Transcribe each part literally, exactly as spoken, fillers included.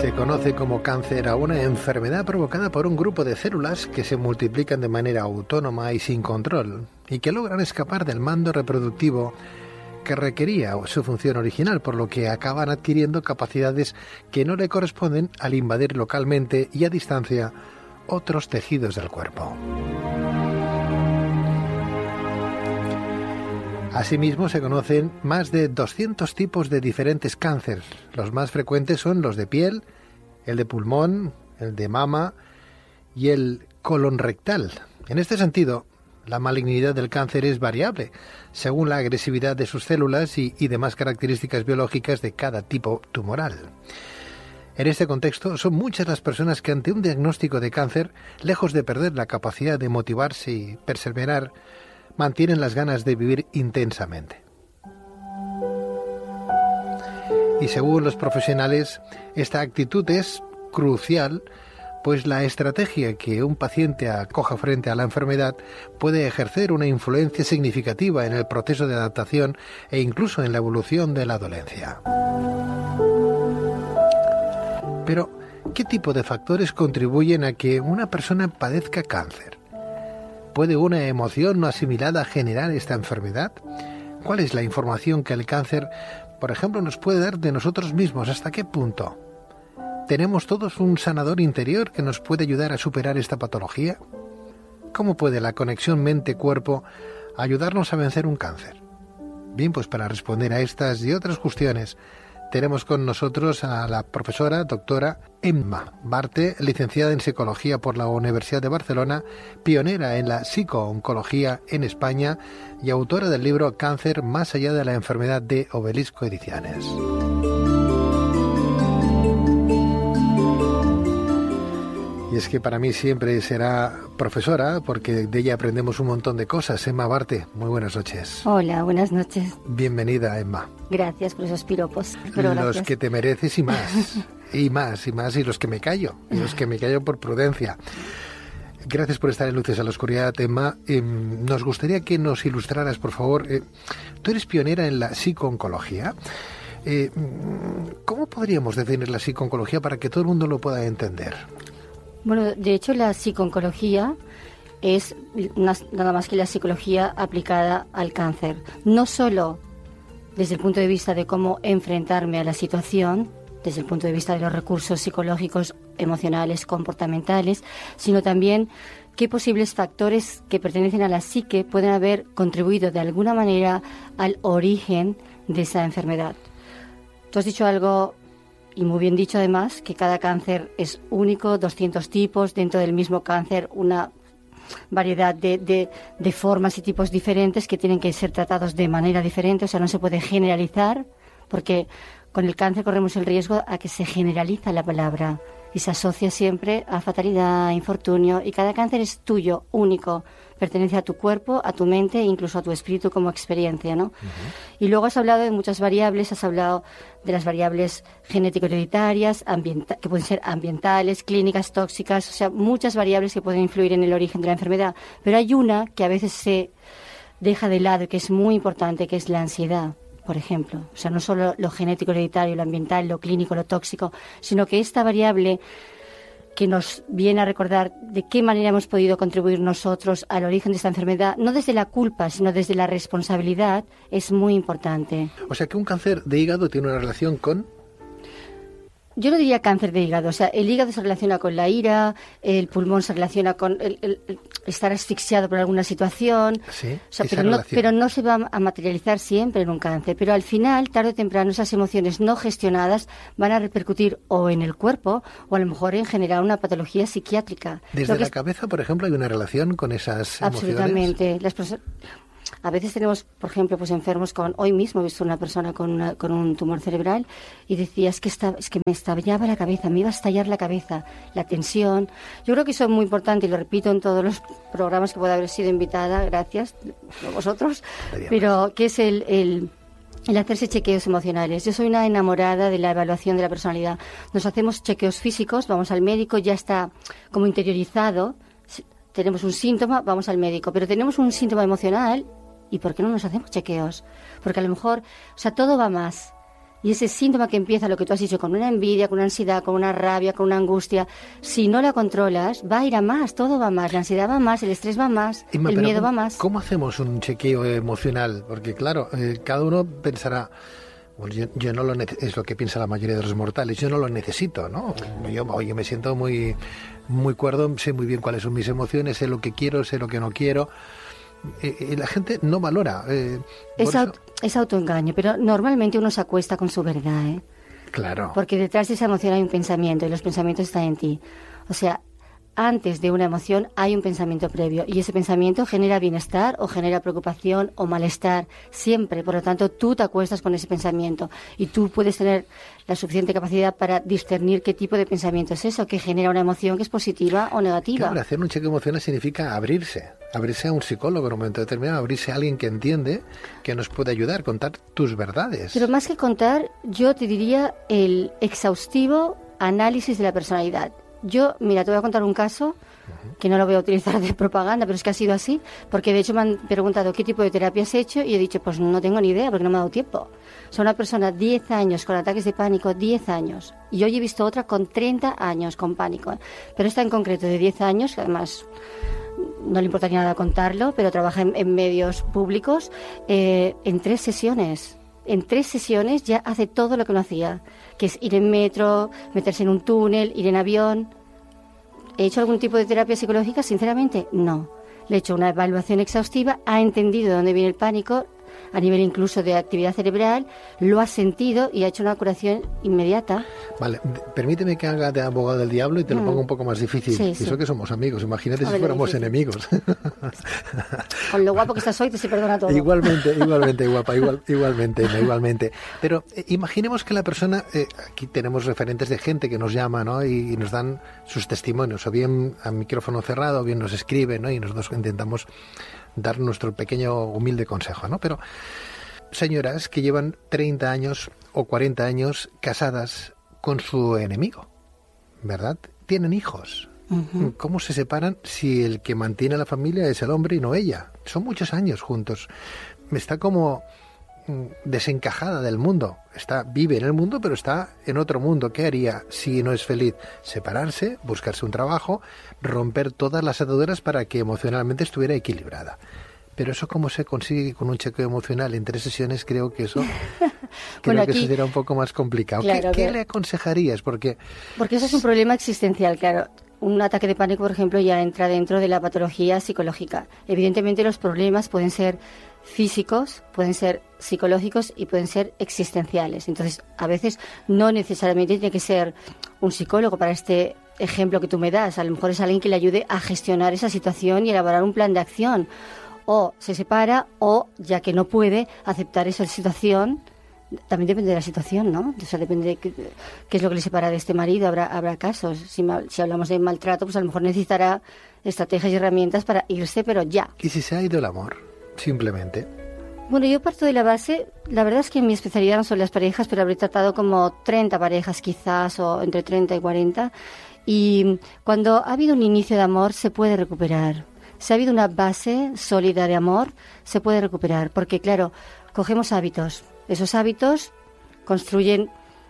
Se conoce como cáncer a una enfermedad provocada por un grupo de células que se multiplican de manera autónoma y sin control y que logran escapar del mando reproductivo que requería su función original, por lo que acaban adquiriendo capacidades que no le corresponden al invadir localmente y a distancia otros tejidos del cuerpo. Asimismo, se conocen más de doscientos tipos de diferentes cánceres. Los más frecuentes son los de piel, el de pulmón, el de mama y el colon rectal. En este sentido, la malignidad del cáncer es variable, según la agresividad de sus células y, y demás características biológicas de cada tipo tumoral. En este contexto, son muchas las personas que ante un diagnóstico de cáncer, lejos de perder la capacidad de motivarse y perseverar, mantienen las ganas de vivir intensamente. Y según los profesionales, esta actitud es crucial, pues la estrategia que un paciente acoja frente a la enfermedad puede ejercer una influencia significativa en el proceso de adaptación e incluso en la evolución de la dolencia. Pero, ¿qué tipo de factores contribuyen a que una persona padezca cáncer? ¿Puede una emoción no asimilada generar esta enfermedad? ¿Cuál es la información que el cáncer, por ejemplo, nos puede dar de nosotros mismos? ¿Hasta qué punto? ¿Tenemos todos un sanador interior que nos puede ayudar a superar esta patología? ¿Cómo puede la conexión mente-cuerpo ayudarnos a vencer un cáncer? Bien, pues para responder a estas y otras cuestiones, tenemos con nosotros a la profesora doctora Emma Barte, licenciada en Psicología por la Universidad de Barcelona, pionera en la psico-oncología en España y autora del libro Cáncer más allá de la enfermedad, de Obelisco Ediciones. Y es que para mí siempre será profesora, porque de ella aprendemos un montón de cosas. Emma Barte, muy buenas noches. Hola, buenas noches. Bienvenida, Emma. Gracias por esos piropos. Pero los gracias. Que te mereces y más, y más, y más, y los que me callo, y los que me callo por prudencia. Gracias por estar en Luces a la Oscuridad, Emma. Eh, nos gustaría que nos ilustraras, por favor. Eh, tú eres pionera en la psico-oncología. Eh, ¿Cómo podríamos definir la psico-oncología para que todo el mundo lo pueda entender? Bueno, de hecho la psico-oncología es una, nada más que la psicología aplicada al cáncer. No solo desde el punto de vista de cómo enfrentarme a la situación, desde el punto de vista de los recursos psicológicos, emocionales, comportamentales, sino también qué posibles factores que pertenecen a la psique pueden haber contribuido de alguna manera al origen de esa enfermedad. Tú has dicho algo, y muy bien dicho además, que cada cáncer es único, doscientos tipos, dentro del mismo cáncer una variedad de, de, de formas y tipos diferentes que tienen que ser tratados de manera diferente, o sea, no se puede generalizar, porque con el cáncer corremos el riesgo a que se generaliza la palabra y se asocia siempre a fatalidad, a infortunio, y cada cáncer es tuyo, único, pertenece a tu cuerpo, a tu mente e incluso a tu espíritu como experiencia, ¿no? Uh-huh. Y luego has hablado de muchas variables, has hablado de las variables genético-hereditarias, ambienta- que pueden ser ambientales, clínicas, tóxicas, o sea, muchas variables que pueden influir en el origen de la enfermedad, pero hay una que a veces se deja de lado y que es muy importante, que es la ansiedad, por ejemplo. O sea, no solo lo genético hereditario, lo ambiental, lo clínico, lo tóxico, sino que esta variable que nos viene a recordar de qué manera hemos podido contribuir nosotros al origen de esta enfermedad, no desde la culpa, sino desde la responsabilidad, es muy importante. O sea, que un cáncer de hígado tiene una relación con... Yo no diría cáncer de hígado, o sea, el hígado se relaciona con la ira, el pulmón se relaciona con el, el, el estar asfixiado por alguna situación, sí, o sea, pero, no, pero no se va a materializar siempre en un cáncer, pero al final, tarde o temprano, esas emociones no gestionadas van a repercutir o en el cuerpo o a lo mejor en generar una patología psiquiátrica. Desde la es... cabeza, por ejemplo, hay una relación con esas emociones. Absolutamente. Las personas... A veces tenemos, por ejemplo, pues enfermos con... Hoy mismo he visto una persona con, una, con un tumor cerebral y decía, es que, está, es que me estallaba la cabeza, me iba a estallar la cabeza, la tensión. Yo creo que eso es muy importante y lo repito en todos los programas que pueda haber sido invitada, gracias a vosotros, pero que es el... el el hacerse chequeos emocionales. Yo soy una enamorada de la evaluación de la personalidad. Nos hacemos chequeos físicos, vamos al médico, ya está como interiorizado. Tenemos un síntoma, vamos al médico, pero tenemos un síntoma emocional. ¿Y por qué no nos hacemos chequeos? Porque a lo mejor, o sea, todo va más. Y ese síntoma que empieza, lo que tú has dicho, con una envidia, con una ansiedad, con una rabia, con una angustia, si no la controlas, va a ir a más, todo va más, la ansiedad va más, el estrés va más, Inma, el miedo va más. ¿Cómo hacemos un chequeo emocional? Porque claro, eh, cada uno pensará, bueno, yo, yo no lo nece- es lo que piensa la mayoría de los mortales, yo no lo necesito, ¿no? Yo, yo me siento muy, muy cuerdo, sé muy bien cuáles son mis emociones, sé lo que quiero, sé lo que no quiero. Y la gente no valora. Eh, es, auto, es autoengaño, pero normalmente uno se acuesta con su verdad, ¿eh? Claro. Porque detrás de esa emoción hay un pensamiento y los pensamientos están en ti. O sea, antes de una emoción hay un pensamiento previo y ese pensamiento genera bienestar o genera preocupación o malestar siempre. Por lo tanto, tú te acuestas con ese pensamiento y tú puedes tener la suficiente capacidad para discernir qué tipo de pensamiento es eso, que genera una emoción que es positiva o negativa. Claro, hacer un chequeo emocional significa abrirse, abrirse a un psicólogo en un momento determinado, abrirse a alguien que entiende, que nos puede ayudar, contar tus verdades. Pero más que contar, yo te diría el exhaustivo análisis de la personalidad. Yo, mira, te voy a contar un caso que no lo voy a utilizar de propaganda, pero es que ha sido así, porque de hecho me han preguntado qué tipo de terapia has hecho y he dicho, pues no tengo ni idea, porque no me ha dado tiempo. O sea, una persona diez años con ataques de pánico, diez años, y hoy he visto otra con treinta años con pánico, pero esta en concreto de diez años, que además no le importaría nada contarlo, pero trabaja en, en medios públicos, eh, en tres sesiones. En tres sesiones ya hace todo lo que no hacía, que es ir en metro, meterse en un túnel, ir en avión. ¿He hecho algún tipo de terapia psicológica? Sinceramente, no. Le he hecho una evaluación exhaustiva, ha entendido de dónde viene el pánico, a nivel incluso de actividad cerebral, lo ha sentido y ha hecho una curación inmediata. Vale, permíteme que haga de abogado del diablo y te lo mm. pongo un poco más difícil. Sí, sí. Eso que somos amigos, imagínate si fuéramos difícil. enemigos. Con lo guapo que estás hoy te se perdona todo. Igualmente, igualmente, guapa, igual, igualmente, igualmente. Pero eh, imaginemos que la persona, eh, aquí tenemos referentes de gente que nos llama, ¿no? Y, y nos dan sus testimonios, o bien a micrófono cerrado, o bien nos escriben, ¿no? Y nosotros intentamos dar nuestro pequeño humilde consejo, ¿no? Pero señoras que llevan treinta años o cuarenta años casadas con su enemigo, ¿verdad? Tienen hijos. Uh-huh. ¿Cómo se separan si el que mantiene a la familia es el hombre y no ella? Son muchos años juntos. Está como desencajada del mundo. Está, vive en el mundo, pero está en otro mundo. ¿Qué haría si no es feliz? Separarse, buscarse un trabajo, romper todas las ataduras para que emocionalmente estuviera equilibrada. Pero eso cómo se consigue con un chequeo emocional en tres sesiones, creo que eso creo bueno, aquí, que eso será un poco más complicado. Claro, ¿Qué, ¿Qué le aconsejarías? Porque porque eso es un problema existencial, claro. Un ataque de pánico, por ejemplo, ya entra dentro de la patología psicológica. Evidentemente los problemas pueden ser físicos, pueden ser psicológicos y pueden ser existenciales. Entonces, a veces no necesariamente tiene que ser un psicólogo para este ejemplo que tú me das. A lo mejor es alguien que le ayude a gestionar esa situación y elaborar un plan de acción. O se separa o, ya que no puede aceptar esa situación, también depende de la situación, ¿no? O sea, depende de qué, qué es lo que le separa de este marido. Habrá, habrá casos. Si, si hablamos de maltrato, pues a lo mejor necesitará estrategias y herramientas para irse, pero ya. ¿Y si se ha ido el amor? Simplemente. Bueno, yo parto de la base, la verdad es que mi especialidad no son las parejas, pero habré tratado como treinta parejas quizás, o entre treinta y cuarenta, y cuando ha habido un inicio de amor se puede recuperar. Si ha habido una base sólida de amor, se puede recuperar, porque claro, cogemos hábitos, esos hábitos construyen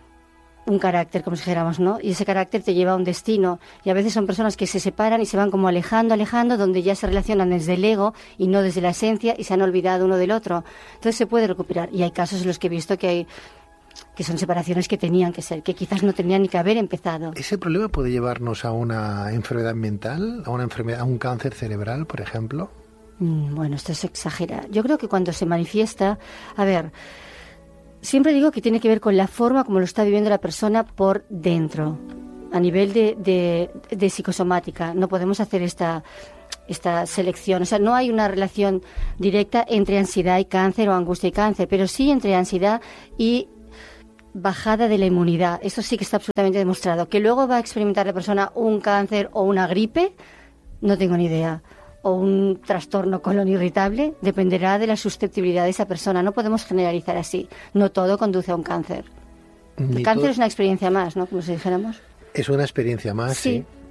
un carácter, como si dijéramos, ¿no? Y ese carácter te lleva a un destino. Y a veces son personas que se separan y se van como alejando, alejando, donde ya se relacionan desde el ego y no desde la esencia y se han olvidado uno del otro. Entonces se puede recuperar. Y hay casos en los que he visto que hay que son separaciones que tenían que ser, que quizás no tenían ni que haber empezado. ¿Ese problema puede llevarnos a una enfermedad mental, a una enfermedad, a un cáncer cerebral, por ejemplo? Mm, bueno, esto es exagerar. Yo creo que cuando se manifiesta, a ver, siempre digo que tiene que ver con la forma como lo está viviendo la persona por dentro, a nivel de, de, de psicosomática. No podemos hacer esta, esta selección. O sea, no hay una relación directa entre ansiedad y cáncer o angustia y cáncer, pero sí entre ansiedad y bajada de la inmunidad. Eso sí que está absolutamente demostrado. Que luego va a experimentar la persona un cáncer o una gripe, no tengo ni idea. O un trastorno colon irritable, dependerá de la susceptibilidad de esa persona. No podemos generalizar así. No todo conduce a un cáncer. Ni el cáncer todo... es una experiencia más, ¿no? Como si dijéramos. Es una experiencia más, sí. sí.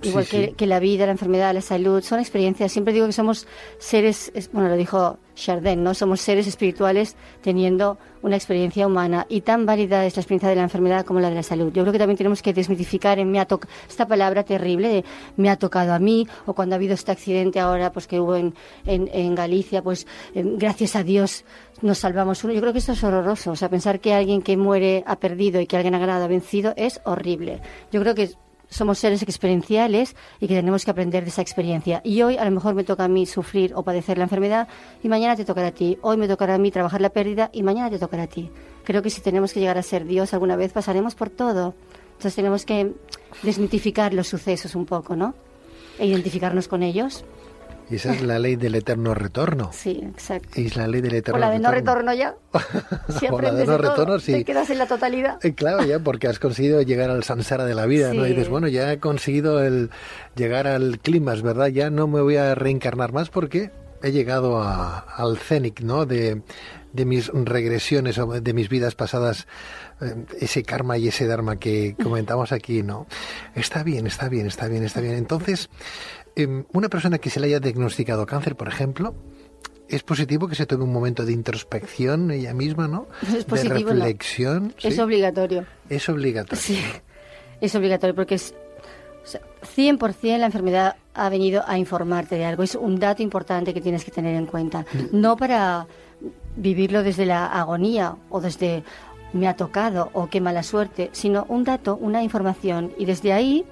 igual sí, que, sí. que la vida, la enfermedad, la salud, son experiencias. Siempre digo que somos seres, es- bueno, lo dijo Chardin, ¿no? Somos seres espirituales teniendo una experiencia humana, y tan válida es la experiencia de la enfermedad como la de la salud. Yo creo que también tenemos que desmitificar en me ha toc- esta palabra terrible de me ha tocado a mí, o cuando ha habido este accidente ahora pues que hubo en, en, en Galicia, pues eh, gracias a Dios nos salvamos uno. Yo creo que esto es horroroso. O sea, pensar que alguien que muere ha perdido y que alguien ha ganado ha vencido es horrible. Yo creo que somos seres experienciales y que tenemos que aprender de esa experiencia. Y hoy a lo mejor me toca a mí sufrir o padecer la enfermedad y mañana te tocará a ti. Hoy me tocará a mí trabajar la pérdida y mañana te tocará a ti. Creo que si tenemos que llegar a ser Dios alguna vez pasaremos por todo. Entonces tenemos que desmitificar los sucesos un poco, ¿no? E identificarnos con ellos. Y esa es la ley del eterno retorno. Sí, exacto. Es la ley del eterno O la de no retorno. retorno ya. Si O la de aprendes no de todo, retorno, sí. te quedas en la totalidad. Eh, Claro, ya, porque has conseguido llegar al samsara de la vida, ¿no? Y Sí. dices, bueno, ya he conseguido el llegar al clímax, ¿verdad? Ya no me voy a reencarnar más porque he llegado a- al cénit, ¿no? De, de mis regresiones o de mis vidas pasadas, eh, ese karma y ese dharma que comentamos aquí, ¿no? Está bien, está bien, está bien, está bien. Entonces, eh, una persona que se le haya diagnosticado cáncer, por ejemplo, es positivo que se tome un momento de introspección ella misma, ¿no? Es positivo, de no. reflexión. Es ¿sí? obligatorio. Es obligatorio. Sí, es obligatorio porque es o sea, cien por ciento la enfermedad ha venido a informarte de algo. Es un dato importante que tienes que tener en cuenta. No para vivirlo desde la agonía o desde me ha tocado o qué mala suerte, sino un dato, una información. Y desde ahí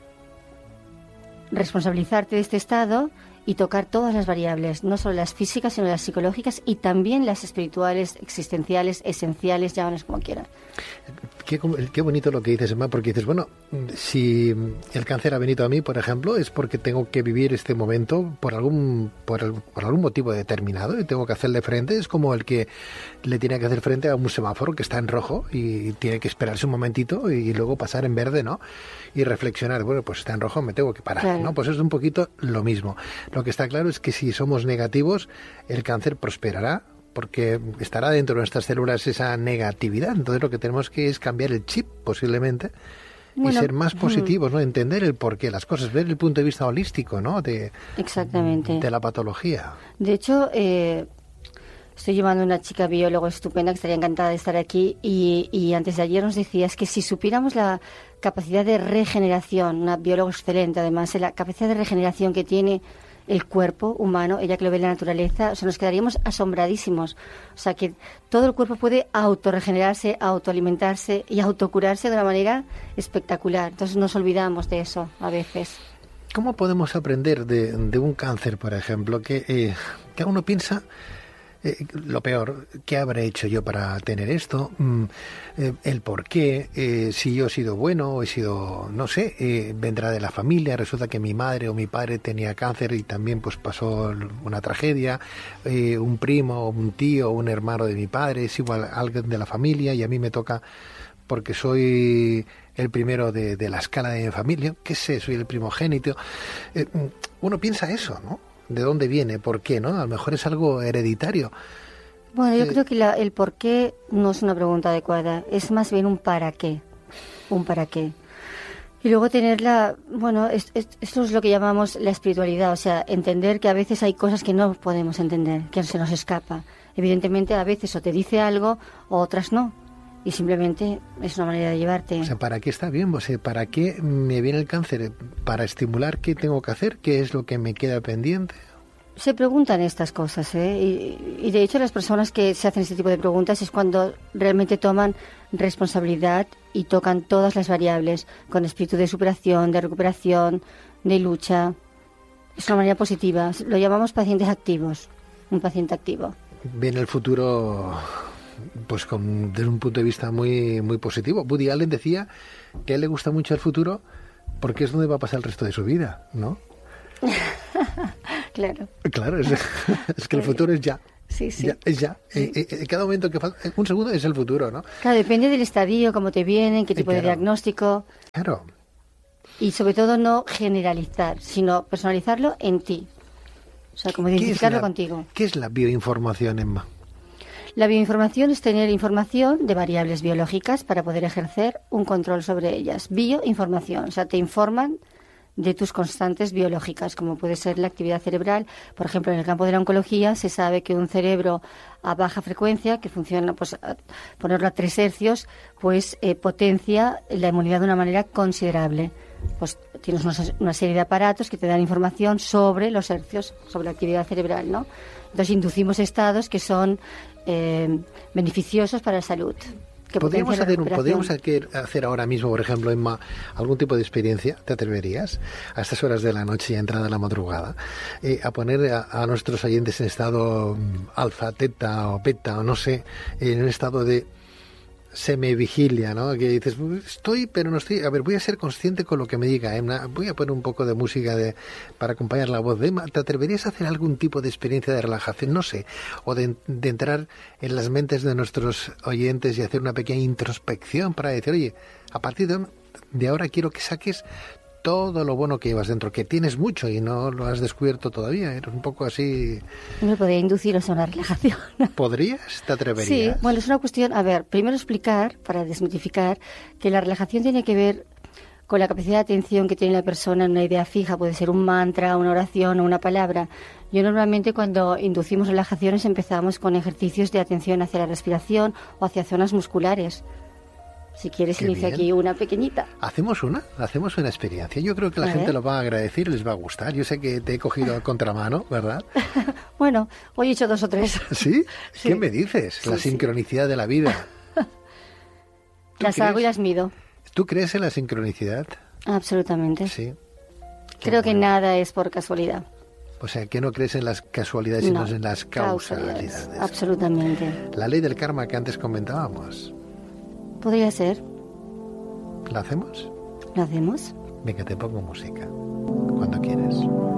responsabilizarte de este estado y tocar todas las variables, no solo las físicas, sino las psicológicas y también las espirituales, existenciales, esenciales, llámalas como quieras. Qué, qué bonito lo que dices, Emma, porque dices, bueno, si el cáncer ha venido a mí, por ejemplo, es porque tengo que vivir este momento por algún por, el- por algún motivo determinado y tengo que hacerle frente. Es como el que le tiene que hacer frente a un semáforo que está en rojo y tiene que esperarse un momentito y luego pasar en verde, ¿no? Y reflexionar, bueno, pues está en rojo, me tengo que parar, Claro. ¿no? Pues es un poquito lo mismo. Lo que está claro es que si somos negativos, el cáncer prosperará, porque estará dentro de nuestras células esa negatividad. Entonces lo que tenemos que es cambiar el chip, posiblemente, Bueno, y ser más mm. positivos, ¿no? Entender el porqué, las cosas, ver el punto de vista holístico, ¿no? De, Exactamente. de la patología. De hecho, eh, estoy llevando una chica bióloga estupenda que estaría encantada de estar aquí y, y antes de ayer nos decías que si supiéramos la capacidad de regeneración, una bióloga excelente además, la capacidad de regeneración que tiene el cuerpo humano, ella que lo ve en la naturaleza, o sea, nos quedaríamos asombradísimos. O sea, que todo el cuerpo puede autorregenerarse, autoalimentarse y autocurarse de una manera espectacular. Entonces nos olvidamos de eso a veces. ¿Cómo podemos aprender de, de un cáncer, por ejemplo? Que, eh, que uno piensa, eh, lo peor, ¿qué habré hecho yo para tener esto? Mm, eh, el por qué, eh, si yo he sido bueno o he sido, no sé, eh, vendrá de la familia, resulta que mi madre o mi padre tenía cáncer y también pues pasó una tragedia, eh, un primo o un tío o un hermano de mi padre, es igual alguien de la familia y a mí me toca porque soy el primero de, de la escala de mi familia, qué sé, soy el primogénito. Eh, uno piensa eso, ¿no? ¿De dónde viene? ¿Por qué? ¿No? A lo mejor es algo hereditario. Bueno, yo Eh, creo que la- el por qué no es una pregunta adecuada, es más bien un para qué, un para qué. Y luego tenerla, bueno, es- es- esto es lo que llamamos la espiritualidad, o sea, entender que a veces hay cosas que no podemos entender, que se nos escapa. Evidentemente a veces o te dice algo o otras no, y simplemente es una manera de llevarte. O sea, ¿para qué está bien? O sea, ¿para qué me viene el cáncer? ¿Para estimular qué tengo que hacer? ¿Qué es lo que me queda pendiente? Se preguntan estas cosas, ¿eh? Y, y de hecho las personas que se hacen este tipo de preguntas es cuando realmente toman responsabilidad y tocan todas las variables con espíritu de superación, de recuperación, de lucha. Es una manera positiva. Lo llamamos pacientes activos, un paciente activo. Viene el futuro, pues con, desde un punto de vista muy, muy positivo. Woody Allen decía que a él le gusta mucho el futuro porque es donde va a pasar el resto de su vida, ¿no? Claro. Claro, es, es que el futuro es ya. Sí, sí. Ya, es ya. Sí. Eh, eh, cada momento que falta, un segundo es el futuro, ¿no? Claro, depende del estadio, cómo te vienen, qué Sí, tipo de claro. diagnóstico. Claro. Y sobre todo no generalizar, sino personalizarlo en ti. O sea, como ¿Qué es identificarlo la- contigo. ¿Qué es la bioinformación, Emma? La bioinformación es tener información de variables biológicas para poder ejercer un control sobre ellas. Bioinformación, o sea, te informan de tus constantes biológicas, como puede ser la actividad cerebral. Por ejemplo, en el campo de la oncología se sabe que un cerebro a baja frecuencia, que funciona, pues, a ponerlo a tres hercios, pues eh, potencia la inmunidad de una manera considerable. Pues tienes una, una serie de aparatos que te dan información sobre los hercios, sobre la actividad cerebral, ¿no? Entonces inducimos estados que son eh, beneficiosos para la salud. ¿Podríamos hacer, ¿Podríamos hacer ahora mismo, por ejemplo, Emma, algún tipo de experiencia? ¿Te atreverías a estas horas de la noche y a entrada a la madrugada eh, a poner a, a nuestros oyentes en estado um, alfa, teta o beta o no sé, en un estado de semivigilia, ¿no? Que dices, estoy, pero no estoy. A ver, voy a ser consciente con lo que me diga Emma. Voy a poner un poco de música de, para acompañar la voz de Emma. ¿Te atreverías a hacer algún tipo de experiencia de relajación? No sé. O de, de entrar en las mentes de nuestros oyentes y hacer una pequeña introspección para decir, oye, a partir de, de ahora quiero que saques todo lo bueno que llevas dentro, que tienes mucho y no lo has descubierto todavía. Eres un poco así. Me podría induciros a una relajación. ¿Podrías? ¿Te atreverías? Sí, bueno, es una cuestión. A ver, primero explicar, para desmitificar, que la relajación tiene que ver con la capacidad de atención que tiene la persona en una idea fija. Puede ser un mantra, una oración o una palabra. Yo normalmente cuando inducimos relajaciones empezamos con ejercicios de atención hacia la respiración o hacia zonas musculares. Si quieres, Qué inicia bien. Aquí una pequeñita. ¿Hacemos una? ¿Hacemos una experiencia? Yo creo que la a gente ver. Lo va a agradecer y les va a gustar. Yo sé que te he cogido a contramano, ¿verdad? Bueno, hoy he hecho dos o tres. ¿Sí? ¿Qué sí. me dices? Sí, la sí. sincronicidad de la vida. Las crees? Hago y las mido. ¿Tú crees en la sincronicidad? Absolutamente. Sí. Qué Creo bueno. que nada es por casualidad. O sea, que no crees en las casualidades, no, sino en las causalidades. causalidades. Absolutamente. La ley del karma que antes comentábamos. Podría ser. ¿La hacemos? ¿La hacemos? Venga, te pongo música. Cuando quieras.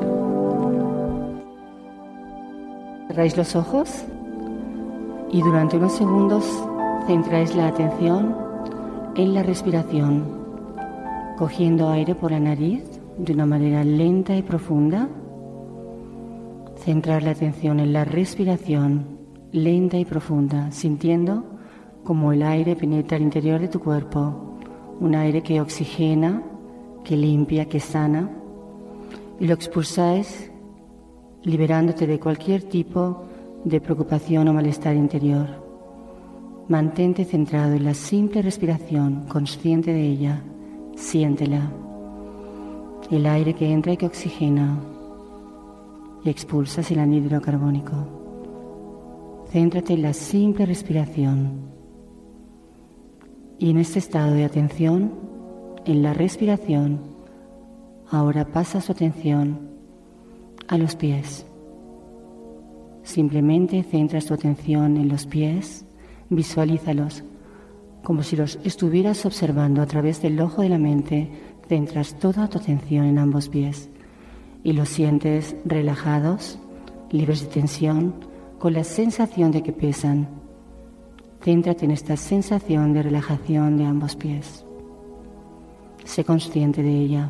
Cerráis los ojos y durante unos segundos centráis la atención en la respiración, cogiendo aire por la nariz de una manera lenta y profunda. Centrar la atención en la respiración lenta y profunda, sintiendo como el aire penetra al interior de tu cuerpo, un aire que oxigena, que limpia, que sana, y lo expulsáis liberándote de cualquier tipo de preocupación o malestar interior. Mantente centrado en la simple respiración, consciente de ella, siéntela, el aire que entra y que oxigena, y expulsas el anhídrido carbónico. Céntrate en la simple respiración. Y en este estado de atención, en la respiración, ahora pasa su atención a los pies. Simplemente centras tu atención en los pies, visualízalos como si los estuvieras observando a través del ojo de la mente. Centras toda tu atención en ambos pies y los sientes relajados, libres de tensión, con la sensación de que pesan. Céntrate en esta sensación de relajación de ambos pies. Sé consciente de ella.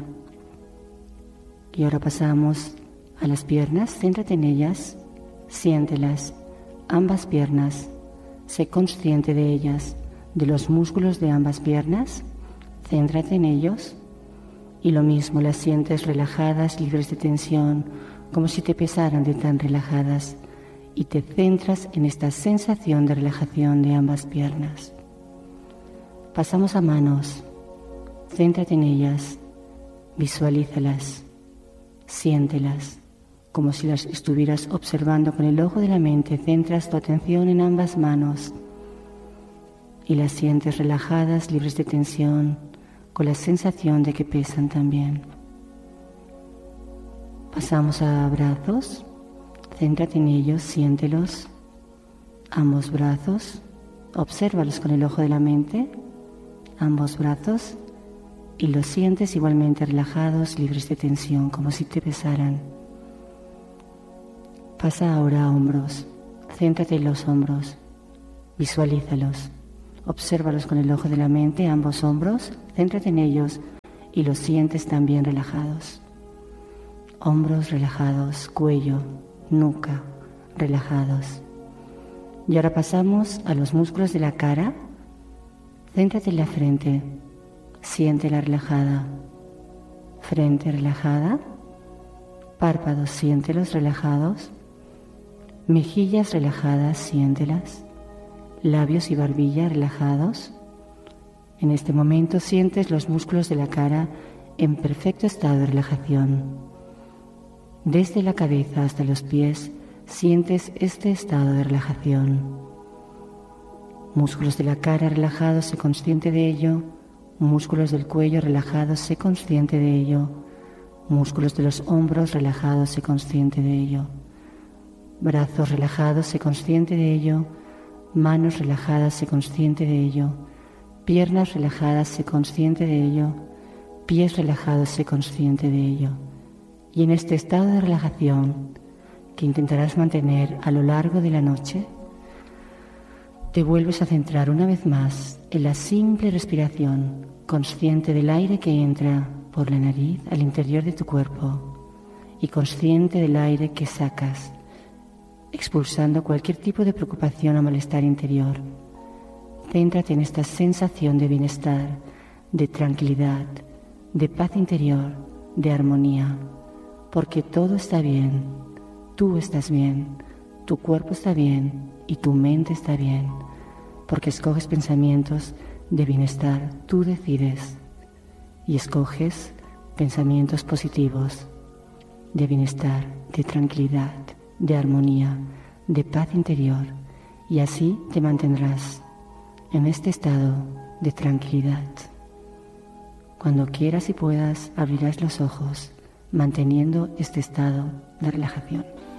Y ahora pasamos a las piernas. Céntrate en ellas. Siéntelas. Ambas piernas. Sé consciente de ellas, de los músculos de ambas piernas. Céntrate en ellos. Y lo mismo, las sientes relajadas, libres de tensión, como si te pesaran de tan relajadas. Y te centras en esta sensación de relajación de ambas piernas. Pasamos a manos. Céntrate en ellas, visualízalas, siéntelas, como si las estuvieras observando con el ojo de la mente. Centras tu atención en ambas manos y las sientes relajadas, libres de tensión, con la sensación de que pesan también. Pasamos a brazos. Céntrate en ellos, siéntelos, ambos brazos, obsérvalos con el ojo de la mente, ambos brazos, y los sientes igualmente relajados, libres de tensión, como si te pesaran. Pasa ahora a hombros, céntrate en los hombros, visualízalos, obsérvalos con el ojo de la mente, ambos hombros, céntrate en ellos y los sientes también relajados. Hombros relajados, cuello, nuca, relajados. Y ahora pasamos a los músculos de la cara. Céntrate en la frente, siéntela relajada. Frente relajada, párpados siéntelos relajados, mejillas relajadas, siéntelas, labios y barbilla relajados. En este momento sientes los músculos de la cara en perfecto estado de relajación. Desde la cabeza hasta los pies sientes este estado de relajación. Músculos de la cara relajados, sé consciente de ello. Músculos del cuello relajados, sé consciente de ello. Músculos de los hombros relajados, sé consciente de ello. Brazos relajados, sé consciente de ello. Manos relajadas, sé consciente de ello. Piernas relajadas, sé consciente de ello. Pies relajados, sé consciente de ello. Y en este estado de relajación que intentarás mantener a lo largo de la noche, te vuelves a centrar una vez más en la simple respiración, consciente del aire que entra por la nariz al interior de tu cuerpo y consciente del aire que sacas, expulsando cualquier tipo de preocupación o malestar interior. Céntrate en esta sensación de bienestar, de tranquilidad, de paz interior, de armonía, porque todo está bien, tú estás bien, tu cuerpo está bien y tu mente está bien, porque escoges pensamientos de bienestar, tú decides y escoges pensamientos positivos, de bienestar, de tranquilidad, de armonía, de paz interior, y así te mantendrás en este estado de tranquilidad. Cuando quieras y puedas, abrirás los ojos, manteniendo este estado de relajación.